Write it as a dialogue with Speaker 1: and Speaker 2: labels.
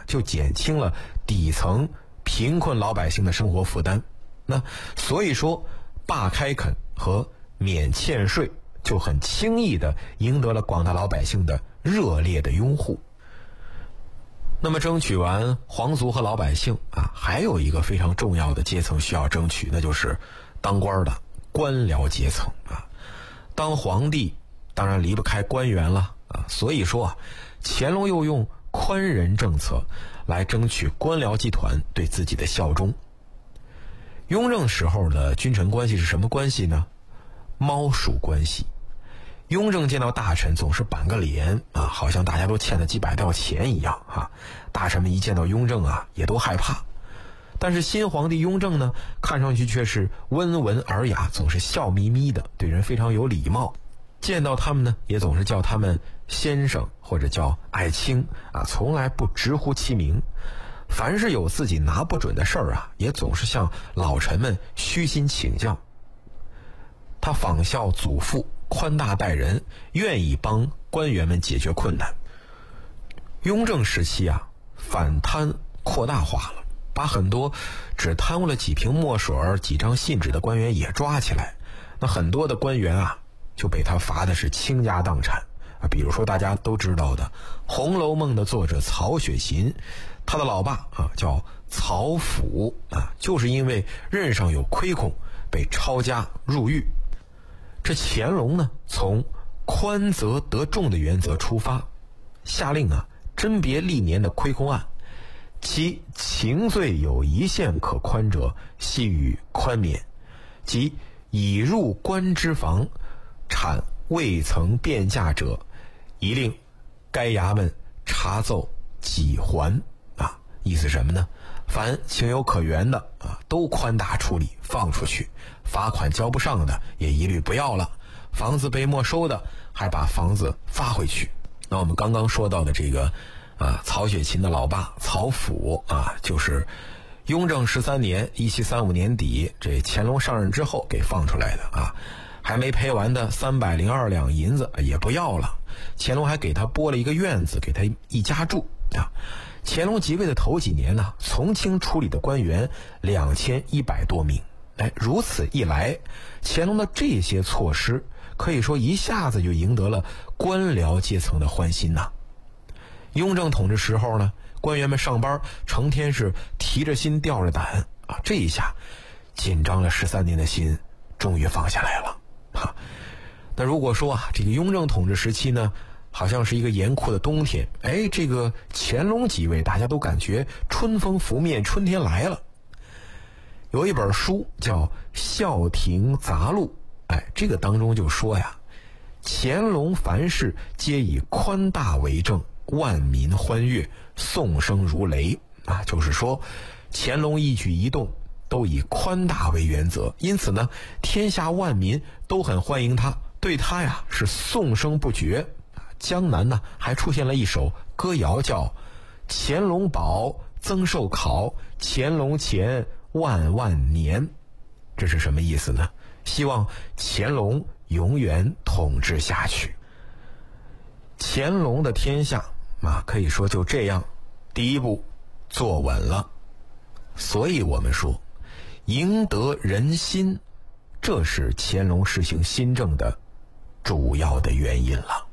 Speaker 1: 就减轻了底层贫困老百姓的生活负担。那所以说，罢开垦和免欠税就很轻易地赢得了广大老百姓的热烈的拥护。那么争取完皇族和老百姓还有一个非常重要的阶层需要争取，那就是当官的官僚阶层当皇帝当然离不开官员了所以说乾隆又用宽仁政策来争取官僚集团对自己的效忠。雍正时候的君臣关系是什么关系呢？猫鼠关系。雍正见到大臣总是板个脸好像大家都欠了几百吊钱一样大臣们一见到雍正也都害怕。但是新皇帝雍正呢，看上去却是温文尔雅，总是笑眯眯的，对人非常有礼貌。见到他们呢，也总是叫他们先生或者叫爱卿从来不直呼其名。凡是有自己拿不准的事儿也总是向老臣们虚心请教。他仿效祖父，宽大待人，愿意帮官员们解决困难。雍正时期反贪扩大化了，把很多只贪污了几瓶墨水几张信纸的官员也抓起来。那很多的官员就被他罚的是倾家荡产比如说大家都知道的《红楼梦》的作者曹雪芹，他的老爸叫曹府就是因为任上有亏空被抄家入狱。这乾隆呢，从宽则得重的原则出发，下令甄别历年的亏空案，其情罪有一线可宽者，悉予宽免；即已入官之房，产未曾变价者，一令该衙门查奏己还意思什么呢？凡情有可原的都宽大处理，放出去；罚款交不上的也一律不要了；房子被没收的还把房子发回去。那我们刚刚说到的这个曹雪芹的老爸曹府就是雍正13年1735年底这乾隆上任之后给放出来的还没赔完的302两银子也不要了。乾隆还给他拨了一个院子给他一家住乾隆即位的头几年从轻处理的官员2100多名。如此一来，乾隆的这些措施可以说一下子就赢得了官僚阶层的欢心雍正统治时候呢，官员们上班成天是提着心吊着胆这一下紧张了13年的心终于放下来了那如果说这个雍正统治时期呢，好像是一个严酷的冬天，这个乾隆即位大家都感觉春风拂面，春天来了。有一本书叫《孝廷杂录》这个当中就说乾隆凡事皆以宽大为正，万民欢悦，颂声如雷就是说乾隆一举一动都以宽大为原则，因此呢，天下万民都很欢迎他，对他是颂声不绝。江南呢还出现了一首歌谣，叫乾隆宝增寿考，乾隆前万万年。这是什么意思呢？希望乾隆永远统治下去。乾隆的天下可以说就这样第一步坐稳了。所以我们说赢得人心，这是乾隆实行新政的主要的原因了。